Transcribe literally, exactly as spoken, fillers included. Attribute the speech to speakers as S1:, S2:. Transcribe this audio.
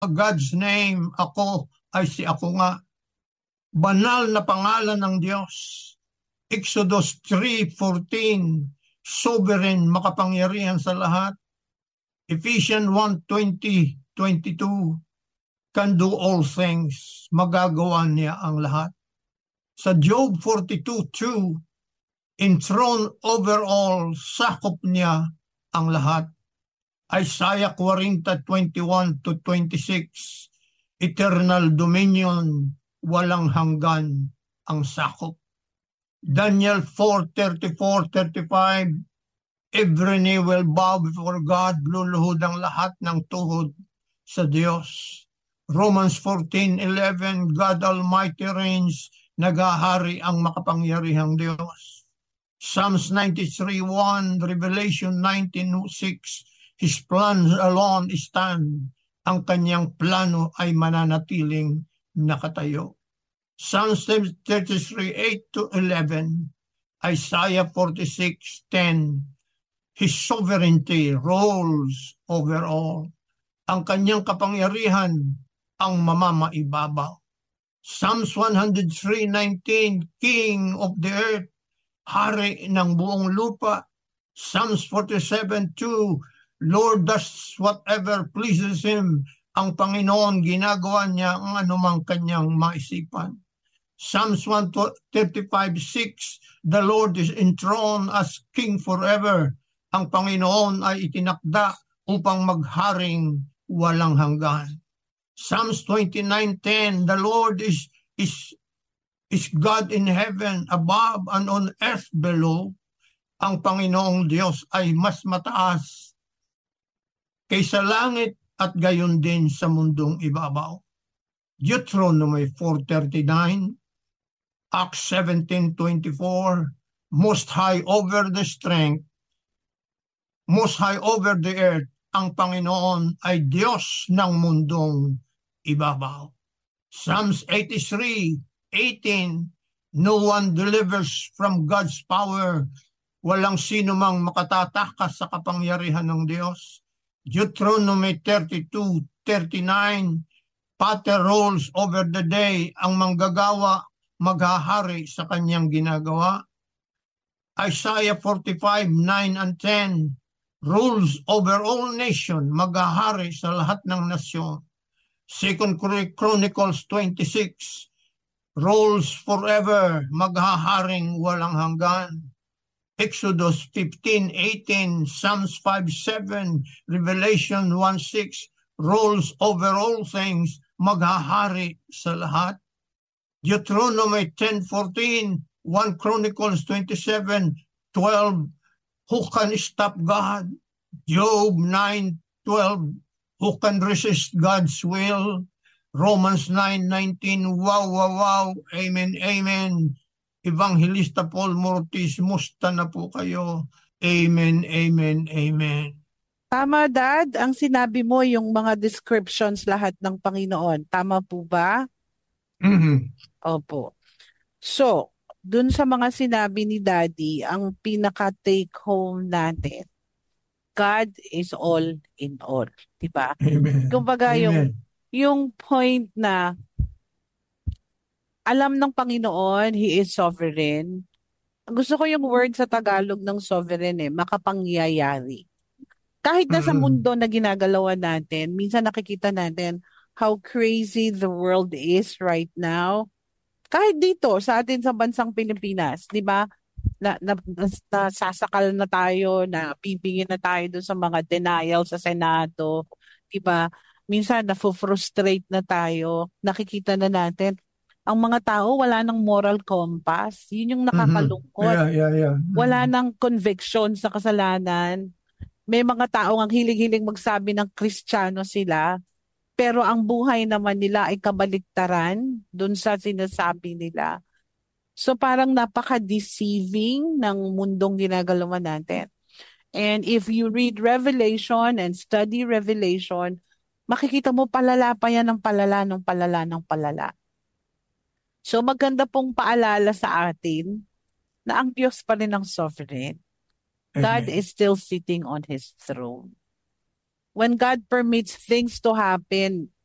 S1: God's name, ako ay si ako nga. Banal na pangalan ng Diyos. Exodus three fourteen, sovereign, makapangyarihan sa lahat. Ephesians one twenty, twenty-two, can do all things, magagawa niya ang lahat. Sa Job forty-two two, enthroned over all, sakop niya ang lahat. Isaiah forty twenty-one to twenty-six, eternal dominion, walang hanggan ang sakop. Daniel four thirty-four thirty-five, every knee will bow before God, luluhod ang lahat ng tuhod sa Diyos. Romans fourteen eleven, God Almighty reigns, nagahari ang makapangyarihang Diyos. Psalms ninety-three one, Revelation nineteen six, His plans alone stand, ang kanyang plano ay mananatiling nakatayo. Psalms thirty-three eight to eleven, Isaiah forty-six ten, His sovereignty rules over all, ang kanyang kapangyarihan ang mamamaibabaw. Psalms one oh three nineteen, King of the earth, hari ng buong lupa. Psalms forty-seven two, Lord does whatever pleases Him, ang Panginoon ginagawa niya ang anumang kanyang maisipan. Psalms one thirty-five six, the Lord is enthroned as King forever, ang Panginoon ay itinakda upang magharing walang hanggan. Psalms twenty-nine ten, the Lord is is is God in heaven above and on earth below. Ang Panginoong Diyos ay mas mataas kaysa langit at gayon din sa mundong ibabaw. Deuteronomy four thirty-nine, Acts seventeen twenty-four, most high over the strength, most high over the earth, ang Panginoon ay Diyos ng mundong ibabaw. Psalms eighty-three eighteen, no one delivers from God's power, walang sino mang makatatakas sa kapangyarihan ng Diyos. Deuteronomy thirty-two thirty-nine, Pater rules over the day, ang manggagawa maghahari sa kanyang ginagawa. Isaiah forty-five nine and ten, rules over all nation, maghahari sa lahat ng nasyon. Second Chronicles twenty-six, rules forever, maghaharing walang hanggan. Exodus fifteen eighteen, Psalms five seven, Revelation one six, rules over all things, maghahari sa lahat. Deuteronomy ten fourteen, First Chronicles twenty-seven twelve, who can stop God? Job nine twelve, who can resist God's will? Romans nine nineteen, wow, wow, wow, amen, amen. Evangelista Paul Mortis, musta na po kayo? Amen, amen, amen.
S2: Tama, Dad. Ang sinabi mo, yung mga descriptions lahat ng Panginoon. Tama po ba?
S1: Mm-hmm.
S2: Opo. So, dun sa mga sinabi ni Daddy, ang pinaka-take home natin, God is all in all. Diba?
S1: Amen.
S2: Kumbaga,
S1: Amen.
S2: yung, yung point na alam ng Panginoon, He is sovereign. Gusto ko yung word sa Tagalog ng sovereign eh, makapangyayari. Kahit na sa mundo na ginagalawan natin, minsan nakikita natin how crazy the world is right now. Kahit dito, sa atin sa bansang Pilipinas, di ba? Na, na, na, nasasakal na tayo, na pipingin na tayo doon sa mga denial sa Senado. Di ba? Minsan na-frustrate na tayo. Nakikita na natin, ang mga tao wala ng moral compass. Yun yung nakakalungkot.
S1: Mm-hmm. Yeah, yeah, yeah. Mm-hmm.
S2: Wala ng conviction sa kasalanan. May mga tao ang hilig-hilig magsabi ng Kristiyano sila, pero ang buhay naman nila ay kabaliktaran dun sa sinasabi nila. So parang napaka-deceiving ng mundong ginagalawan natin. And if you read Revelation and study Revelation, makikita mo palala pa yan ng palala ng palala ng palala. So maganda pong paalala sa atin na ang Diyos pa rin ang sovereign. God
S1: Amen.
S2: is still sitting on His throne. When God permits things to happen